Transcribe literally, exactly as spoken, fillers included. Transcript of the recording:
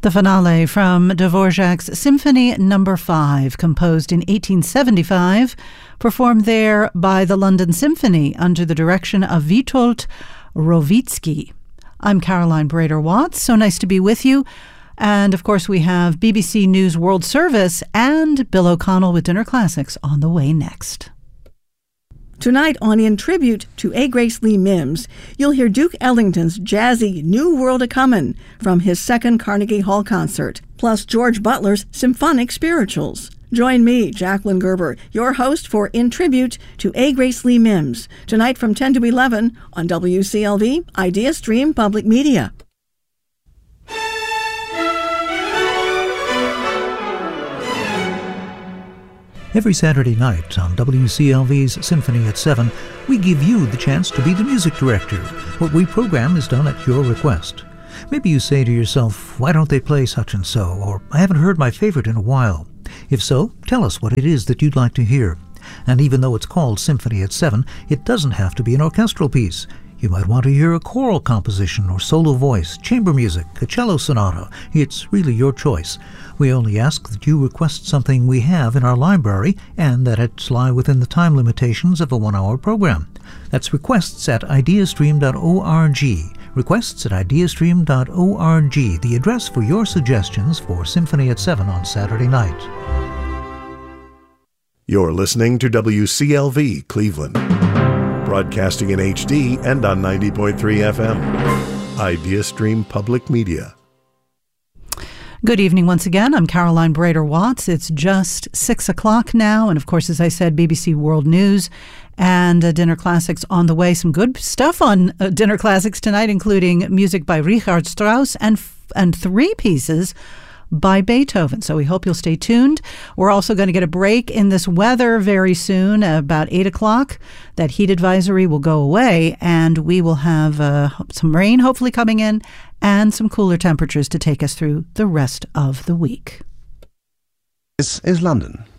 The finale from Dvorak's Symphony Number five, composed in eighteen seventy-five, performed there by the London Symphony under the direction of Witold Rowicki. I'm Caroline Brader-Watts. So nice to be with you. And, of course, we have B B C News World Service and Bill O'Connell with Dinner Classics on the way next. Tonight on In Tribute to A. Grace Lee Mims, you'll hear Duke Ellington's jazzy New World A-Comin' from his second Carnegie Hall concert, plus George Butler's symphonic spirituals. Join me, Jacqueline Gerber, your host for In Tribute to A. Grace Lee Mims, tonight from ten to eleven on W C L V Idea Stream Public Media. Every Saturday night on W C L V's Symphony at seven, we give you the chance to be the music director. What we program is done at your request. Maybe you say to yourself, why don't they play such and so? Or, I haven't heard my favorite in a while. If so, tell us what it is that you'd like to hear. And even though it's called Symphony at seven, it doesn't have to be an orchestral piece. You might want to hear a choral composition or solo voice, chamber music, a cello sonata. It's really your choice. We only ask that you request something we have in our library and that it lie within the time limitations of a one-hour program. That's requests at ideastream dot org. Requests at ideastream dot org, the address for your suggestions for Symphony at seven on Saturday night. You're listening to W C L V Cleveland, broadcasting in H D and on ninety point three F M. IdeaStream Public Media. Good evening once again. I'm Caroline Brader-Watts. It's just six o'clock now. And of course, as I said, B B C World News and uh, Dinner Classics on the way. Some good stuff on uh, Dinner Classics tonight, including music by Richard Strauss and, f- and three pieces by Beethoven. So we hope you'll stay tuned. We're also going to get a break in this weather very soon, uh, about eight o'clock. That heat advisory will go away, and we will have uh, some rain hopefully coming in and some cooler temperatures to take us through the rest of the week. This is London.